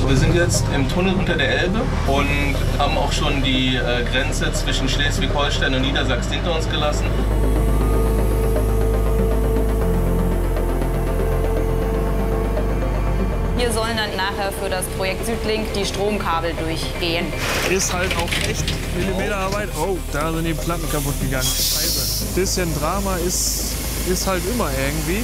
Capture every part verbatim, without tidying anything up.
Wir sind jetzt im Tunnel unter der Elbe und haben auch schon die äh, Grenze zwischen Schleswig-Holstein und Niedersachsen hinter uns gelassen. Hier sollen dann nachher für das Projekt Südlink die Stromkabel durchgehen. Ist halt auch echt Millimeterarbeit. Oh, da sind die Platten kaputt gegangen. Scheiße. Bisschen Drama ist, ist halt immer irgendwie.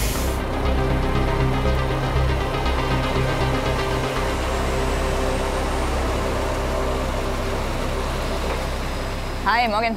Hi, morgen.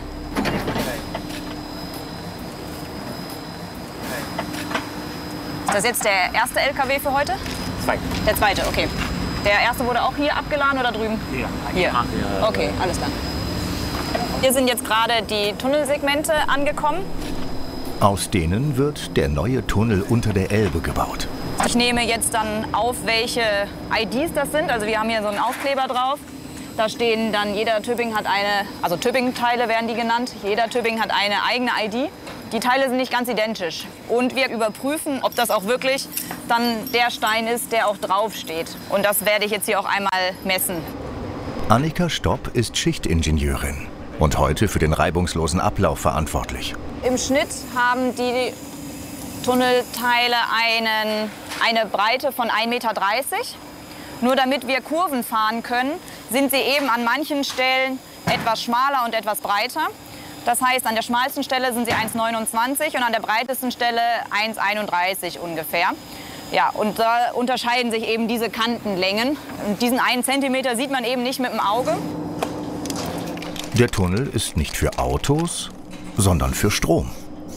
Ist das jetzt der erste L K W für heute? Zweite. Der zweite, okay. Der erste wurde auch hier abgeladen oder drüben? Hier. Hier. Okay, alles klar. Hier sind jetzt gerade die Tunnelsegmente angekommen. Aus denen wird der neue Tunnel unter der Elbe gebaut. Ich nehme jetzt dann auf, welche I Ds das sind. Also wir haben hier so einen Aufkleber drauf. Da stehen dann, jeder Tübingen hat eine, also Tübingen-Teile werden die genannt. Jeder Tübingen hat eine eigene I D. Die Teile sind nicht ganz identisch. Und wir überprüfen, ob das auch wirklich dann der Stein ist, der auch draufsteht. Und das werde ich jetzt hier auch einmal messen. Annika Stopp ist Schichtingenieurin und heute für den reibungslosen Ablauf verantwortlich. Im Schnitt haben die Tunnelteile einen, eine Breite von ein Meter dreißig. Nur damit wir Kurven fahren können, sind sie eben an manchen Stellen etwas schmaler und etwas breiter. Das heißt, an der schmalsten Stelle sind sie eins Komma neunundzwanzig und an der breitesten Stelle eins Komma einunddreißig ungefähr. Ja, und da unterscheiden sich eben diese Kantenlängen. Und diesen einen Zentimeter sieht man eben nicht mit dem Auge. Der Tunnel ist nicht für Autos, sondern für Strom.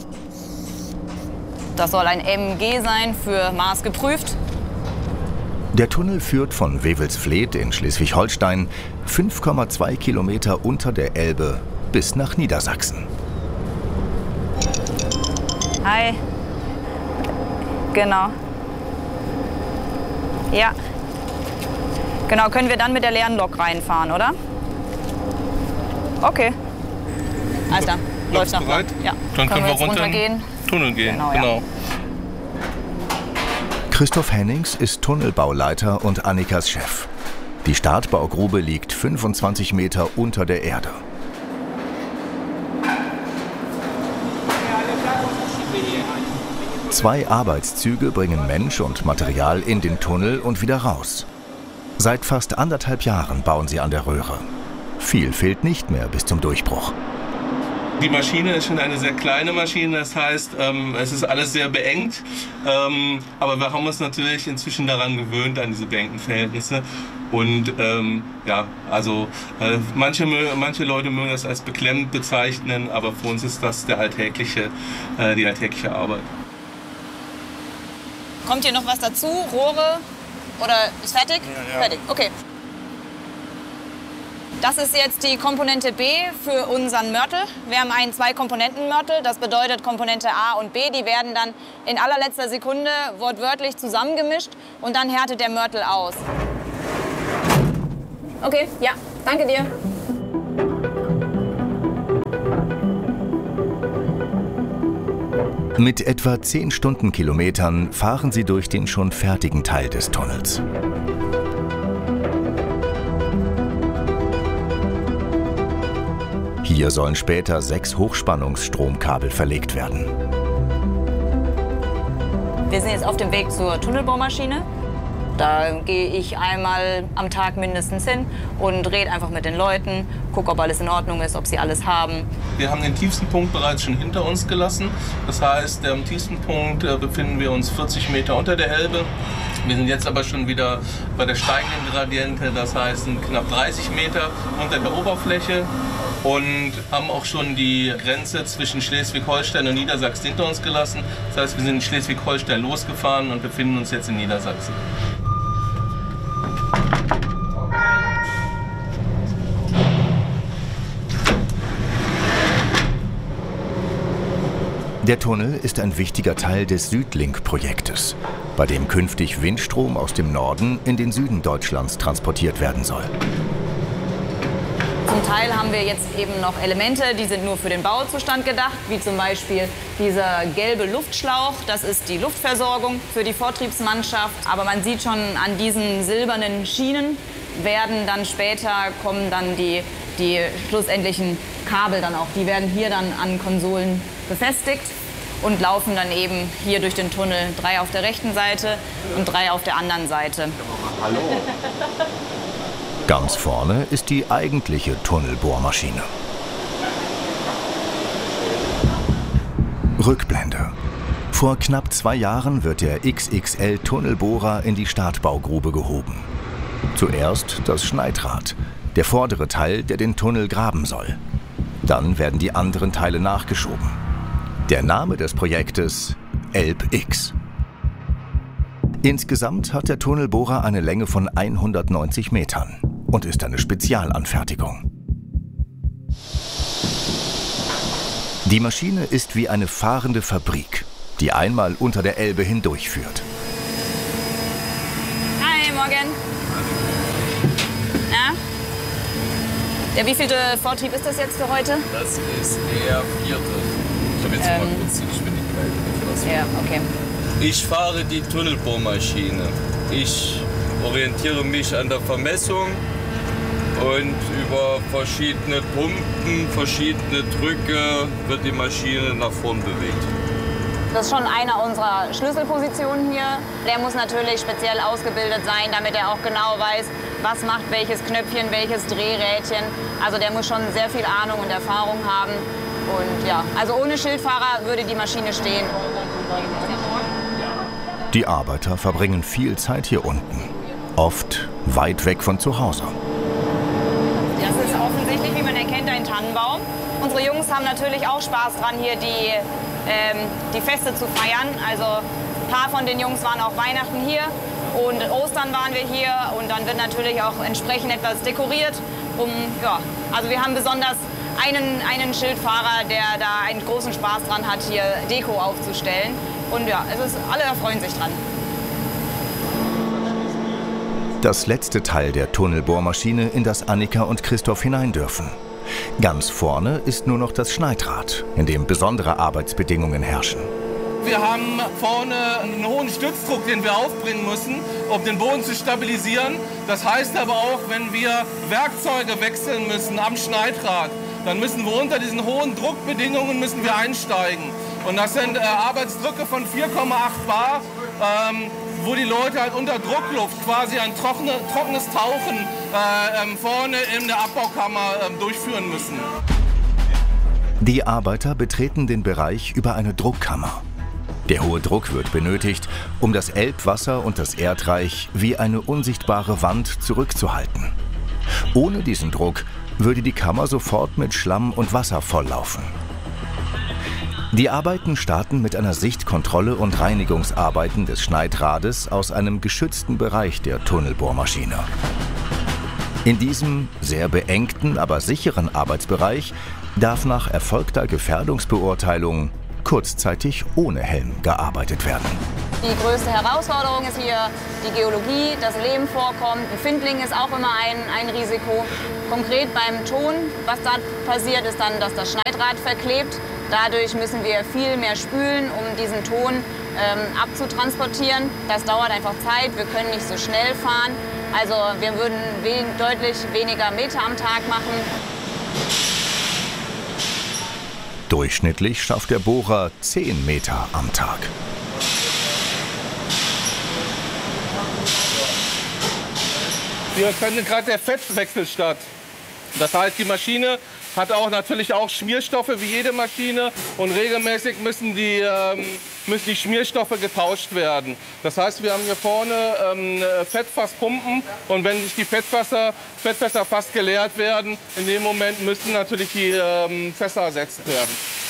Das soll ein M G sein, für Maß geprüft. Der Tunnel führt von Wewelsfleth in Schleswig-Holstein fünf Komma zwei Kilometer unter der Elbe bis nach Niedersachsen. Hi. Genau. Ja. Genau, können wir dann mit der leeren Lok reinfahren, oder? Okay. Alles klar. Läuft nach. Bereit? Ja. Dann können, können wir runter runtergehen. Tunnel gehen. Genau. Genau. Ja. Christoph Hennings ist Tunnelbauleiter und Annikas Chef. Die Startbaugrube liegt fünfundzwanzig Meter unter der Erde. Zwei Arbeitszüge bringen Mensch und Material in den Tunnel und wieder raus. Seit fast anderthalb Jahren bauen sie an der Röhre. Viel fehlt nicht mehr bis zum Durchbruch. Die Maschine ist schon eine sehr kleine Maschine, das heißt, ähm, es ist alles sehr beengt. Ähm, aber wir haben uns natürlich inzwischen daran gewöhnt, an diese beengten Verhältnisse. Und ähm, ja, also äh, manche, manche Leute mögen das als beklemmend bezeichnen, aber für uns ist das der alltägliche, äh, die alltägliche Arbeit. Kommt hier noch was dazu? Rohre? Oder ist fertig? Ja, ja. Fertig, okay. Das ist jetzt die Komponente B für unseren Mörtel. Wir haben einen Zwei-Komponenten-Mörtel. Das bedeutet Komponente A und B. Die werden dann in allerletzter Sekunde wortwörtlich zusammengemischt und dann härtet der Mörtel aus. Okay, ja, danke dir. Mit etwa zehn Stundenkilometern fahren sie durch den schon fertigen Teil des Tunnels. Hier sollen später sechs Hochspannungsstromkabel verlegt werden. Wir sind jetzt auf dem Weg zur Tunnelbohrmaschine. Da gehe ich einmal am Tag mindestens hin und rede einfach mit den Leuten, gucke, ob alles in Ordnung ist, ob sie alles haben. Wir haben den tiefsten Punkt bereits schon hinter uns gelassen. Das heißt, am tiefsten Punkt äh, befinden wir uns vierzig Meter unter der Elbe. Wir sind jetzt aber schon wieder bei der steigenden Gradiente, das heißt knapp dreißig Meter unter der Oberfläche. Und haben auch schon die Grenze zwischen Schleswig-Holstein und Niedersachsen hinter uns gelassen. Das heißt, wir sind in Schleswig-Holstein losgefahren und befinden uns jetzt in Niedersachsen. Der Tunnel ist ein wichtiger Teil des Südlink-Projektes, bei dem künftig Windstrom aus dem Norden in den Süden Deutschlands transportiert werden soll. Zum Teil haben wir jetzt eben noch Elemente, die sind nur für den Bauzustand gedacht, wie zum Beispiel dieser gelbe Luftschlauch. Das ist die Luftversorgung für die Vortriebsmannschaft. Aber man sieht schon an diesen silbernen Schienen werden dann später, kommen dann die, die schlussendlichen Kabel dann auch. Die werden hier dann an Konsolen befestigt und laufen dann eben hier durch den Tunnel. Drei auf der rechten Seite und drei auf der anderen Seite. Hallo. Ganz vorne ist die eigentliche Tunnelbohrmaschine. Rückblende. Vor knapp zwei Jahren wird der X X L-Tunnelbohrer in die Startbaugrube gehoben. Zuerst das Schneidrad, der vordere Teil, der den Tunnel graben soll. Dann werden die anderen Teile nachgeschoben. Der Name des Projektes: ElbX. Insgesamt hat der Tunnelbohrer eine Länge von hundertneunzig Metern und ist eine Spezialanfertigung. Die Maschine ist wie eine fahrende Fabrik, die einmal unter der Elbe hindurchführt. Hi, morgen. Ja? Der wievielte Vortrieb ist das jetzt für heute? Das ist der vierte. Ich habe jetzt Ähm. mal kurz die Geschwindigkeit etwas. Ja, okay. Ich fahre die Tunnelbohrmaschine. Ich orientiere mich an der Vermessung und über verschiedene Pumpen, verschiedene Drücke wird die Maschine nach vorn bewegt. Das ist schon eine unserer Schlüsselpositionen hier. Der muss natürlich speziell ausgebildet sein, damit er auch genau weiß, was macht welches Knöpfchen, welches Drehrädchen. Also der muss schon sehr viel Ahnung und Erfahrung haben. Und ja, also ohne Schildfahrer würde die Maschine stehen. Die Arbeiter verbringen viel Zeit hier unten, oft weit weg von zu Hause. Das ist offensichtlich, wie man erkennt, ein Tannenbaum. Unsere Jungs haben natürlich auch Spaß dran, hier die, ähm, die Feste zu feiern. Also ein paar von den Jungs waren auch Weihnachten hier und Ostern waren wir hier. Und dann wird natürlich auch entsprechend etwas dekoriert. Um, ja, also wir haben besonders einen, einen Schildfahrer, der da einen großen Spaß dran hat, hier Deko aufzustellen. Und ja, es ist, alle erfreuen sich dran. Das letzte Teil der Tunnelbohrmaschine, in das Annika und Christoph hinein dürfen. Ganz vorne ist nur noch das Schneidrad, in dem besondere Arbeitsbedingungen herrschen. Wir haben vorne einen hohen Stützdruck, den wir aufbringen müssen, um den Boden zu stabilisieren. Das heißt aber auch, wenn wir Werkzeuge wechseln müssen am Schneidrad, dann müssen wir unter diesen hohen Druckbedingungen müssen wir einsteigen. Und das sind äh, Arbeitsdrücke von vier Komma acht Bar, ähm, wo die Leute halt unter Druckluft quasi ein trockene, trockenes Tauchen äh, ähm, vorne in der Abbaukammer äh, durchführen müssen. Die Arbeiter betreten den Bereich über eine Druckkammer. Der hohe Druck wird benötigt, um das Elbwasser und das Erdreich wie eine unsichtbare Wand zurückzuhalten. Ohne diesen Druck würde die Kammer sofort mit Schlamm und Wasser volllaufen. Die Arbeiten starten mit einer Sichtkontrolle und Reinigungsarbeiten des Schneidrades aus einem geschützten Bereich der Tunnelbohrmaschine. In diesem sehr beengten, aber sicheren Arbeitsbereich darf nach erfolgter Gefährdungsbeurteilung kurzzeitig ohne Helm gearbeitet werden. Die größte Herausforderung ist hier die Geologie, das Lehm vorkommt. Ein Findling ist auch immer ein, ein Risiko. Konkret beim Ton, was da passiert, ist dann, dass das Schneidrad verklebt. Dadurch müssen wir viel mehr spülen, um diesen Ton ähm, abzutransportieren. Das dauert einfach Zeit, wir können nicht so schnell fahren. Also wir würden we deutlich weniger Meter am Tag machen. Durchschnittlich schafft der Bohrer zehn Meter am Tag. Hier findet gerade der Fettwechsel statt. Das heißt, die Maschine hat auch natürlich auch Schmierstoffe wie jede Maschine und regelmäßig müssen die, ähm, müssen die Schmierstoffe getauscht werden. Das heißt, wir haben hier vorne ähm, Fettfasspumpen und wenn sich die Fettfässer, Fettfässer fast geleert werden, in dem Moment müssen natürlich die ähm, Fässer ersetzt werden.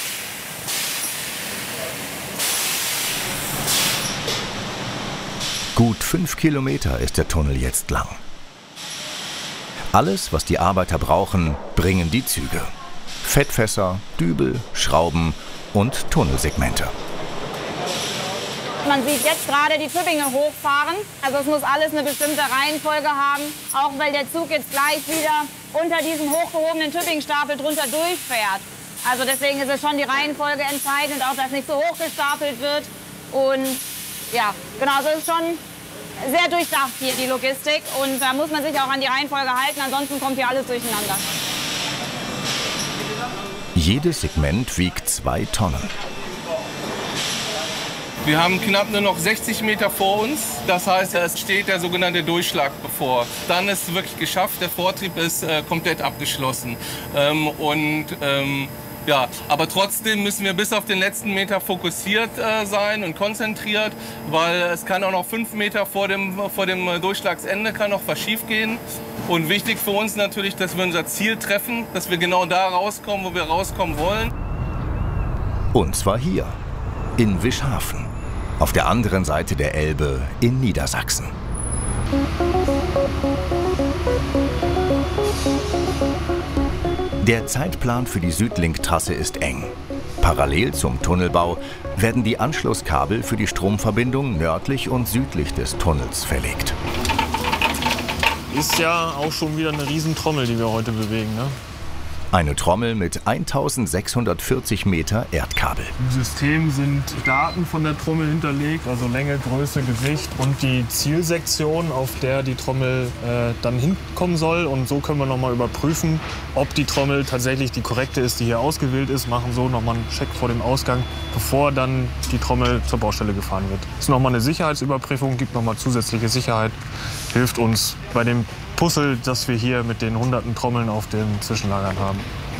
Gut fünf Kilometer ist der Tunnel jetzt lang. Alles, was die Arbeiter brauchen, bringen die Züge. Fettfässer, Dübel, Schrauben und Tunnelsegmente. Man sieht jetzt gerade die Trüppinge hochfahren. Also es muss alles eine bestimmte Reihenfolge haben. Auch weil der Zug jetzt gleich wieder unter diesem hochgehobenen Tüppingstapel drunter durchfährt. Also deswegen ist es schon die Reihenfolge entscheidend, auch dass nicht so hoch gestapelt wird. Und ja, genau, also es ist schon sehr durchdacht hier die Logistik und da muss man sich auch an die Reihenfolge halten, ansonsten kommt hier alles durcheinander. Jedes Segment wiegt zwei Tonnen. Wir haben knapp nur noch sechzig Meter vor uns. Das heißt, es steht der sogenannte Durchschlag bevor. Dann ist es wirklich geschafft. Der Vortrieb ist äh, komplett abgeschlossen. Ähm, und ähm, ja, aber trotzdem müssen wir bis auf den letzten Meter fokussiert äh, sein und konzentriert, weil es kann auch noch fünf Meter vor dem, vor dem Durchschlagsende kann noch was schief gehen. Und wichtig für uns natürlich, dass wir unser Ziel treffen, dass wir genau da rauskommen, wo wir rauskommen wollen. Und zwar hier, in Wischhafen, auf der anderen Seite der Elbe in Niedersachsen. Der Zeitplan für die Südlink-Trasse ist eng. Parallel zum Tunnelbau werden die Anschlusskabel für die Stromverbindung nördlich und südlich des Tunnels verlegt. Ist ja auch schon wieder eine Riesentrommel, die wir heute bewegen, ne? Eine Trommel mit eintausendsechshundertvierzig Meter Erdkabel. Im System sind Daten von der Trommel hinterlegt, also Länge, Größe, Gewicht und die Zielsektion, auf der die Trommel äh, dann hinkommen soll. Und so können wir nochmal überprüfen, ob die Trommel tatsächlich die korrekte ist, die hier ausgewählt ist. Machen so nochmal einen Check vor dem Ausgang, bevor dann die Trommel zur Baustelle gefahren wird. Das ist nochmal eine Sicherheitsüberprüfung, gibt nochmal zusätzliche Sicherheit, hilft uns bei dem Puzzle, das wir hier mit den hunderten Trommeln auf den Zwischenlagern haben.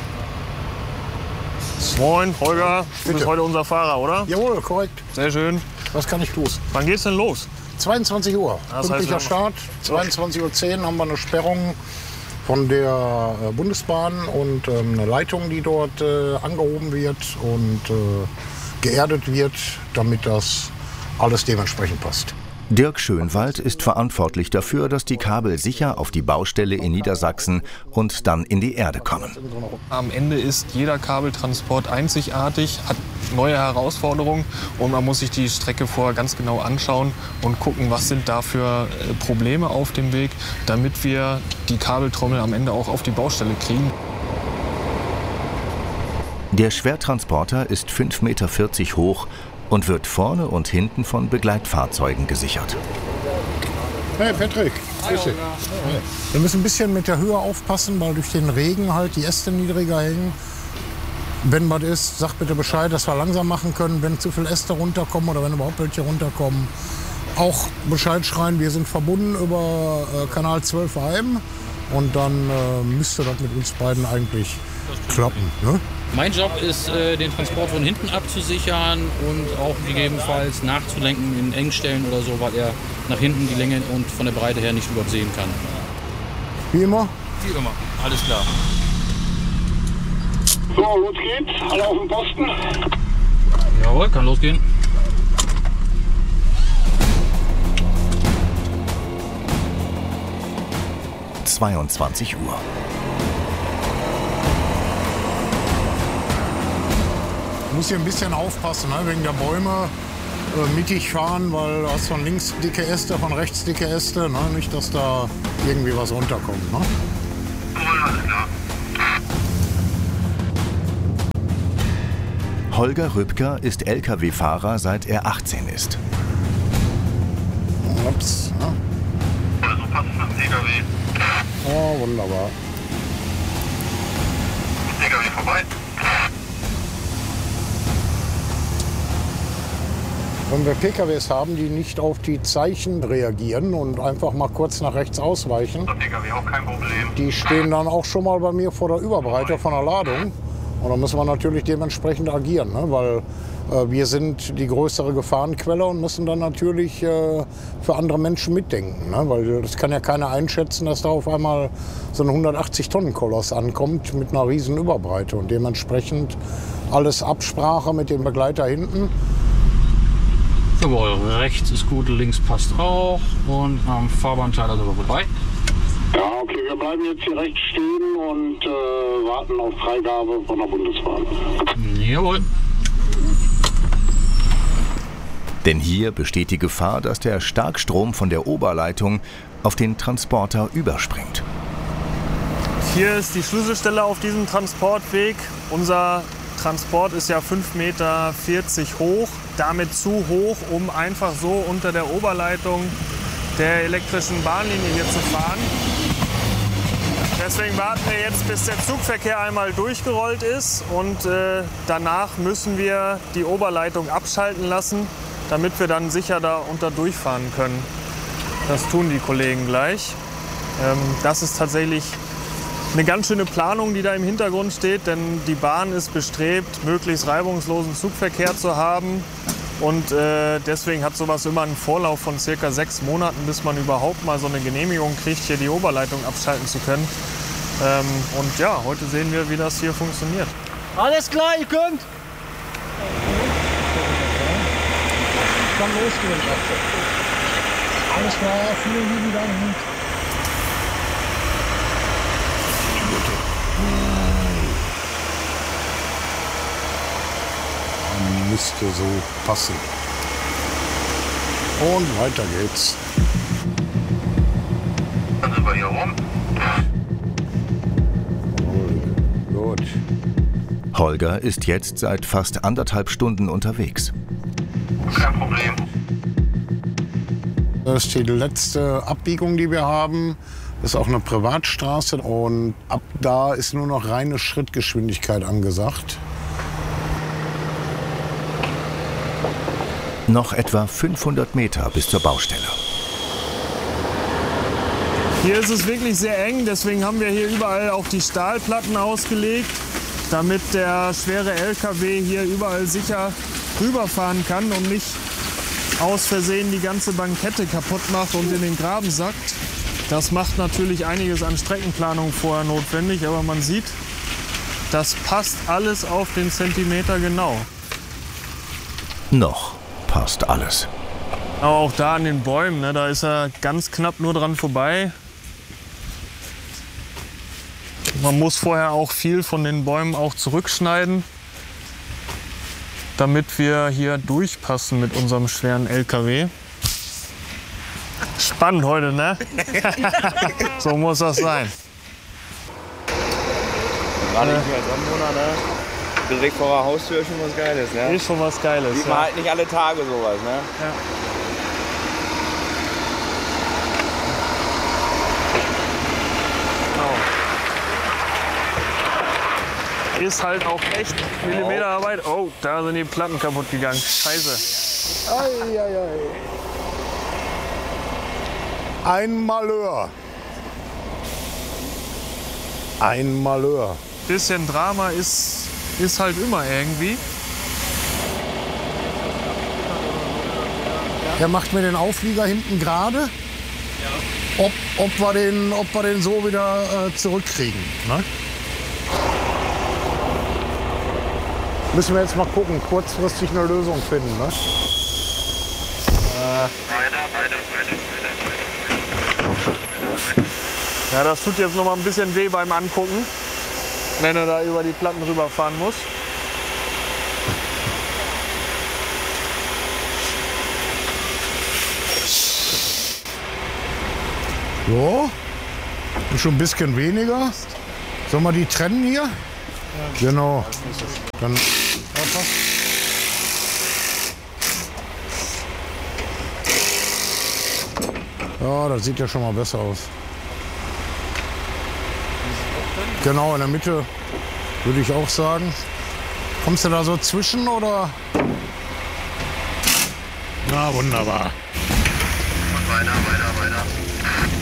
Moin, Holger, du bist heute unser Fahrer, oder? Jawohl, korrekt. Sehr schön. Was kann ich tun? Wann geht's denn los? zweiundzwanzig Uhr. Das Pünktlicher heißt, wir Start. zweiundzwanzig Uhr zehn haben wir eine Sperrung von der äh, Bundesbahn und ähm, eine Leitung, die dort äh, angehoben wird und äh, geerdet wird, damit das alles dementsprechend passt. Dirk Schönwald ist verantwortlich dafür, dass die Kabel sicher auf die Baustelle in Niedersachsen und dann in die Erde kommen. Am Ende ist jeder Kabeltransport einzigartig, hat neue Herausforderungen und man muss sich die Strecke vorher ganz genau anschauen und gucken, was sind da für Probleme auf dem Weg, damit wir die Kabeltrommel am Ende auch auf die Baustelle kriegen. Der Schwertransporter ist fünf Meter vierzig hoch und wird vorne und hinten von Begleitfahrzeugen gesichert. Hey Patrick, grüß dich. Wir müssen ein bisschen mit der Höhe aufpassen, weil durch den Regen halt die Äste niedriger hängen. Wenn was ist, sag bitte Bescheid, dass wir langsam machen können, wenn zu viele Äste runterkommen oder wenn überhaupt welche runterkommen. Auch Bescheid schreien, wir sind verbunden über äh, Kanal zwölf Heim und dann äh, müsste das mit uns beiden eigentlich klappen. Ne? Mein Job ist, den Transport von hinten abzusichern und auch gegebenenfalls nachzulenken in Engstellen oder so, weil er nach hinten die Länge und von der Breite her nicht übersehen kann. Wie immer? Wie immer, alles klar. So, los geht's. Alle auf den Posten. Jawohl, kann losgehen. zweiundzwanzig Uhr. Ich muss hier ein bisschen aufpassen, ne, wegen der Bäume. Äh, mittig fahren, weil du hast von links dicke Äste, von rechts dicke Äste. Ne, nicht, dass da irgendwie was runterkommt. Ne? Holger Rübker ist L K W-Fahrer, seit er achtzehn ist. Ups, ne? So passt es mit dem P K W. Oh, wunderbar. P K W vorbei. Wenn wir P K Ws haben, die nicht auf die Zeichen reagieren und einfach mal kurz nach rechts ausweichen, P K W auch kein Problem. die stehen dann auch schon mal bei mir vor der Überbreite von der Ladung. Und da müssen wir natürlich dementsprechend agieren, ne? Weil äh, wir sind die größere Gefahrenquelle und müssen dann natürlich äh, für andere Menschen mitdenken. Ne? Weil das kann ja keiner einschätzen, dass da auf einmal so ein hundertachtzig Tonnen Koloss ankommt mit einer riesen Überbreite. Und dementsprechend alles Absprache mit dem Begleiter hinten. Jawohl, rechts ist gut, links passt auch und am Fahrbahnteil sind wir vorbei. Ja, okay, wir bleiben jetzt hier rechts stehen und äh, warten auf Freigabe von der Bundesbahn. Jawohl. Denn hier besteht die Gefahr, dass der Starkstrom von der Oberleitung auf den Transporter überspringt. Hier ist die Schlüsselstelle auf diesem Transportweg. Unser Transport ist ja fünf Meter vierzig hoch, damit zu hoch, um einfach so unter der Oberleitung der elektrischen Bahnlinie hier zu fahren. Deswegen warten wir jetzt, bis der Zugverkehr einmal durchgerollt ist und äh, danach müssen wir die Oberleitung abschalten lassen, damit wir dann sicher da unter durchfahren können. Das tun die Kollegen gleich. Ähm, das ist tatsächlich eine ganz schöne Planung, die da im Hintergrund steht, denn die Bahn ist bestrebt, möglichst reibungslosen Zugverkehr zu haben. Und äh, deswegen hat sowas immer einen Vorlauf von circa sechs Monaten, bis man überhaupt mal so eine Genehmigung kriegt, hier die Oberleitung abschalten zu können. Ähm, und ja, heute sehen wir, wie das hier funktioniert. Alles klar, ihr könnt. Kann losgehen. Alles klar, vielen lieben Dank. Müsste so passen. Und weiter geht's. Dann sind wir hier rum. Gut. Holger ist jetzt seit fast anderthalb Stunden unterwegs. Kein Problem. Das ist die letzte Abbiegung, die wir haben. Das ist auch eine Privatstraße und ab da ist nur noch reine Schrittgeschwindigkeit angesagt. Noch etwa fünfhundert Meter bis zur Baustelle. Hier ist es wirklich sehr eng, deswegen haben wir hier überall auch die Stahlplatten ausgelegt, damit der schwere L K W hier überall sicher rüberfahren kann und nicht aus Versehen die ganze Bankette kaputt macht und in den Graben sackt. Das macht natürlich einiges an Streckenplanung vorher notwendig, aber man sieht, das passt alles auf den Zentimeter genau. Noch passt alles. Aber auch da an den Bäumen, ne, da ist er ganz knapp nur dran vorbei. Man muss vorher auch viel von den Bäumen auch zurückschneiden, damit wir hier durchpassen mit unserem schweren L K W. Spannend heute, ne? So muss das sein. Gerade nicht als Anwohner, ne? Direkt vor der Haustür ist schon was Geiles, ne? Ist schon was Geiles. Sieht man ja. halt nicht alle Tage sowas, ne? Ja. Genau. Ist halt auch echt Millimeterarbeit. Oh, da sind die Platten kaputt gegangen. Scheiße. Ei, ei, ei. Ein Malheur. Ein Malheur. Bisschen Drama ist, ist halt immer irgendwie. Er macht mir den Auflieger hinten gerade. Ob, ob, wir den, ob wir den so wieder äh, zurückkriegen. Ne? Müssen wir jetzt mal gucken, kurzfristig eine Lösung finden. Ne? Äh. Ja, das tut jetzt noch mal ein bisschen weh beim Angucken, wenn er da über die Platten rüberfahren muss. So, und schon ein bisschen weniger. Sollen wir die trennen hier? Ja. Genau. Dann ja, das sieht ja schon mal besser aus. Genau, in der Mitte würde ich auch sagen. Kommst du da so zwischen oder? Na, wunderbar. Und weiter, weiter, weiter.